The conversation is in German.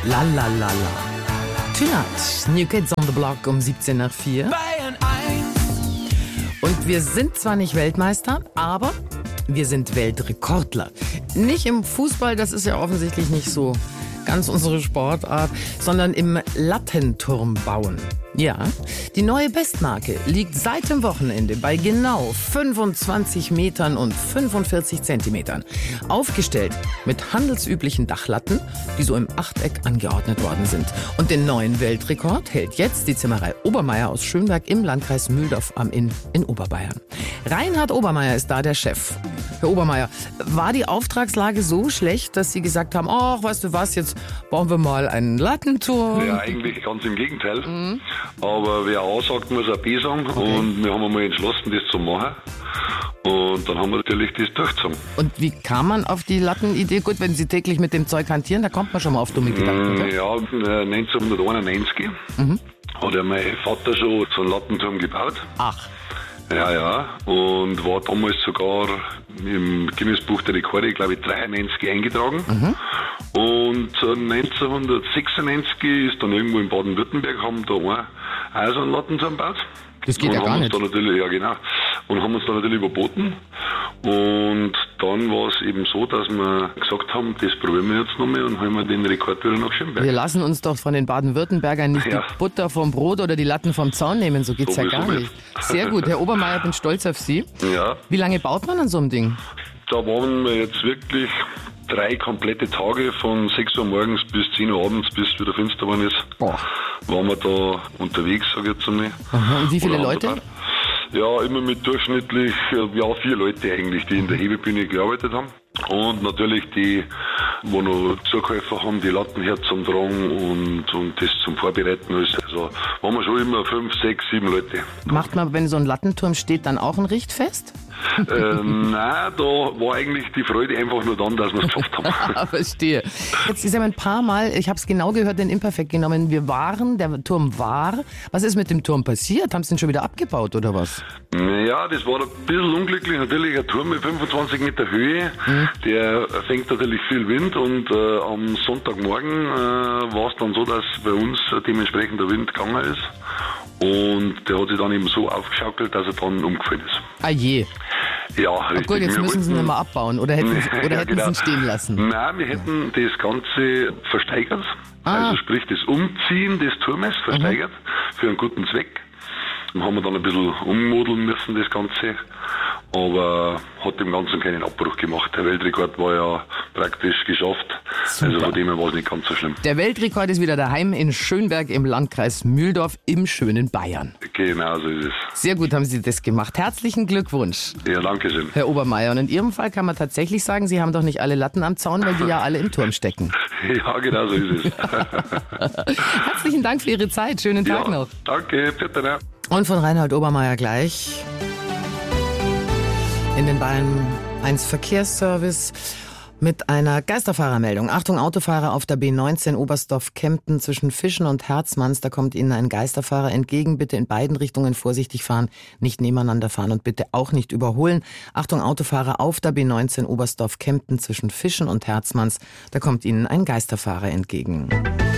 La la la la. Tonight, New Kids on the Block um 17 nach 4. Und wir sind zwar nicht Weltmeister, aber wir sind Weltrekordler. Nicht im Fußball, das ist ja offensichtlich nicht so ganz unsere Sportart, sondern im Lattenturmbauen. Ja, die neue Bestmarke liegt seit dem Wochenende bei genau 25 Metern und 45 Zentimetern. Aufgestellt mit handelsüblichen Dachlatten, die so im Achteck angeordnet worden sind. Und den neuen Weltrekord hält jetzt die Zimmerei Obermeier aus Schönberg im Landkreis Mühldorf am Inn in Oberbayern. Reinhard Obermeier ist da der Chef. Herr Obermeier, war die Auftragslage so schlecht, dass Sie gesagt haben, ach, weißt du was, jetzt bauen wir mal einen Lattenturm? Ja, eigentlich ganz im Gegenteil. Aber wer A sagt, muss auch B sagen. Okay. Und wir haben einmal entschlossen, das zu machen. Und dann haben wir natürlich das durchgezogen. Und wie kam man auf die Lattenidee? Gut, wenn Sie täglich mit dem Zeug hantieren, da kommt man schon mal auf dumme Gedanken. Gell? Ja, 1991 hat ja mein Vater schon so einen Lattenturm gebaut. Ach, Ja. Und war damals sogar im Guinness-Buch der Rekorde, glaube ich, 93 eingetragen. Und 1996 ist dann irgendwo in Baden-Württemberg, haben da auch so einen Lattenturm gebaut. das geht und ja gar haben nicht. uns da natürlich, ja genau, und haben uns da natürlich überboten. Und dann war es eben so, dass wir gesagt haben, das probieren wir jetzt nochmal und haben wir den Rekord wieder nach Schönberg. Wir lassen uns doch von den Baden-Württembergern nicht Ja. die Butter vom Brot oder die Latten vom Zaun nehmen, so geht's ja Sowieso gar nicht. nicht. Sehr gut, Herr Obermeier, bin stolz auf Sie. Ja, Wie lange baut man an so einem Ding? da waren wir jetzt wirklich 3 komplette Tage von 6 Uhr morgens bis 10 Uhr abends, bis wieder finster geworden ist. Boah. Waren wir da unterwegs, sage ich jetzt einmal. Aha, und wie viele Oder Leute? haben wir da- Ja, immer mit durchschnittlich 4 Leute eigentlich, die in der Hebebühne gearbeitet haben. Und natürlich die, wo noch Zukäufer haben, die Latten her zum Tragen und das zum Vorbereiten. Also waren wir schon immer 5, 6, 7 Leute. Macht man, wenn so ein Lattenturm steht, dann auch ein Richtfest? Nein, da war eigentlich die Freude einfach nur dann, dass wir es geschafft haben. Verstehe. Jetzt ist ja ein paar Mal, ich habe es genau gehört, den Imperfekt genommen. Der Turm war. Was ist mit dem Turm passiert? Haben Sie den schon wieder abgebaut oder was? Ja, das war ein bisschen unglücklich. Natürlich ein Turm mit 25 Meter Höhe, der fängt natürlich viel Wind und am Sonntagmorgen war es dann so, dass bei uns dementsprechend der Wind gegangen ist. Und der hat sich dann eben so aufgeschaukelt, dass er dann umgefallen ist. Ah je. Ja, Ach richtig. gut, jetzt Wir müssen Sie ihn wollten- mal abbauen. Oder hätten Sie Ja, ihn genau. stehen lassen? Nein, wir hätten das Ganze versteigert. Ah. Also sprich das Umziehen des Turmes versteigert für einen guten Zweck. Und haben wir dann ein bisschen ummodeln müssen, das Ganze. Aber hat dem Ganzen keinen Abbruch gemacht. Der Weltrekord war ja praktisch geschafft. Super. Also von dem her war es nicht ganz so schlimm. Der Weltrekord ist wieder daheim in Schönberg im Landkreis Mühldorf im schönen Bayern. Genau so ist es. Sehr gut haben Sie das gemacht. Herzlichen Glückwunsch, Ja, danke schön. Herr Obermeier. Und in Ihrem Fall kann man tatsächlich sagen, Sie haben doch nicht alle Latten am Zaun, weil die ja alle im Turm stecken. Ja, genau so ist es. Herzlichen Dank für Ihre Zeit. Schönen Tag Ja, noch. danke, bitte. Ne? Und von Reinhard Obermeier gleich in den Bayern 1 Verkehrsservice mit einer Geisterfahrermeldung. Achtung, Autofahrer auf der B19 Oberstdorf-Kempten zwischen Fischen und Herzmanns. Da kommt Ihnen ein Geisterfahrer entgegen. Bitte in beiden Richtungen vorsichtig fahren, nicht nebeneinander fahren und bitte auch nicht überholen. Achtung, Autofahrer auf der B19 Oberstdorf-Kempten zwischen Fischen und Herzmanns. Da kommt Ihnen ein Geisterfahrer entgegen.